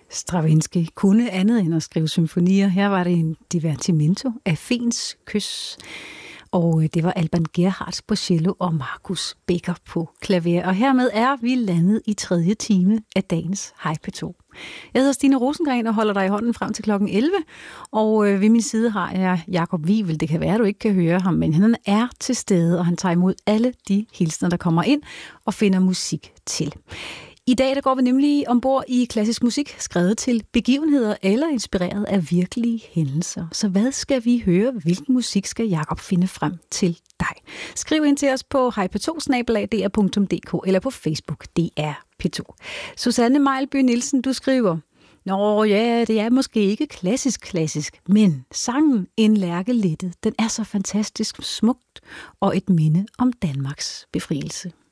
Stravinsky kunne andet end at skrive symfonier. Her var det en divertimento af Fens kys. Og det var Alban Gerhardt på cello og Markus Becker på klaver. Og hermed er vi landet i 3. time af dagens Hej P2. Jeg hedder Stine Rosengren og holder dig i hånden frem til klokken 11. Og ved min side har jeg Jakob Wivel. Det kan være, at du ikke kan høre ham, men han er til stede, og han tager imod alle de hilsner, der kommer ind og finder musik til. I dag der går vi nemlig ombord i klassisk musik, skrevet til begivenheder eller inspireret af virkelige hændelser. Så hvad skal vi høre? Hvilken musik skal Jakob finde frem til dig? Skriv ind til os på hejp2@dr.dk eller på Facebook, DR P2. Susanne Meilby Nielsen, du skriver: Nå ja, det er måske ikke klassisk, men sangen En Lærke Lettet, den er så fantastisk smukt og et minde om Danmarks befrielse.